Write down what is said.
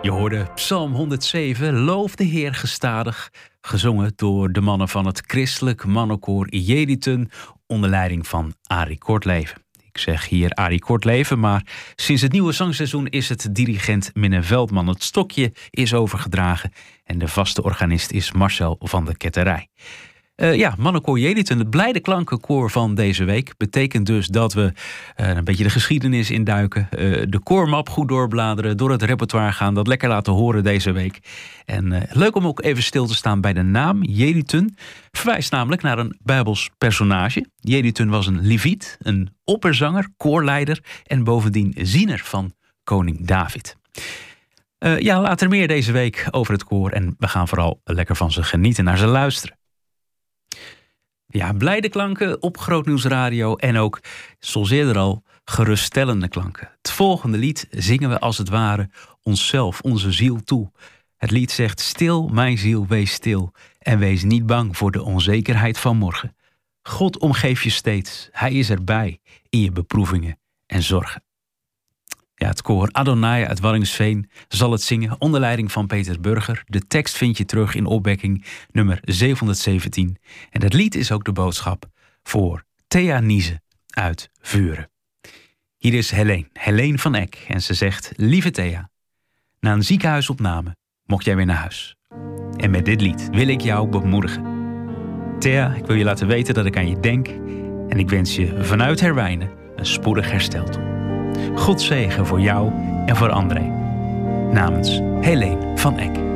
Je hoorde Psalm 107, Loof de Heer gestadig, gezongen door de mannen van het christelijk mannenkoor Jeditun onder leiding van Arie Kortleven. Ik zeg hier Arie Kortleven, maar sinds het nieuwe zangseizoen is het dirigent Minne Veldman. Het stokje is overgedragen en de vaste organist is Marcel van der Ketterij. Mannenkoor Jeditun, het blijde klankenkoor van deze week. Betekent dus dat we een beetje de geschiedenis induiken. De koormap goed doorbladeren, door het repertoire gaan. Dat lekker laten horen deze week. En leuk om ook even stil te staan bij de naam Jeditun. Verwijst namelijk naar een Bijbels personage. Jeditun was een leviet, een opperzanger, koorleider en bovendien ziener van koning David. Later meer deze week over het koor. En we gaan vooral lekker van ze genieten, naar ze luisteren. Ja, blijde klanken op Grootnieuws Radio en ook, zoals eerder al, geruststellende klanken. Het volgende lied zingen we als het ware onszelf, onze ziel toe. Het lied zegt: stil, mijn ziel, wees stil en wees niet bang voor de onzekerheid van morgen. God omgeeft je steeds, hij is erbij in je beproevingen en zorgen. Ja, het koor Adonai uit Waddinxveen zal het zingen onder leiding van Peter Burger. De tekst vind je terug in opwekking nummer 717. En het lied is ook de boodschap voor Thea Niese uit Vuren. Hier is Helene van Eck en ze zegt: lieve Thea, na een ziekenhuisopname mocht jij weer naar huis. En met dit lied wil ik jou bemoedigen. Thea, ik wil je laten weten dat ik aan je denk en ik wens je vanuit Herwijnen een spoedig herstel toe. God zegen voor jou en voor André. Namens Helene van Eck.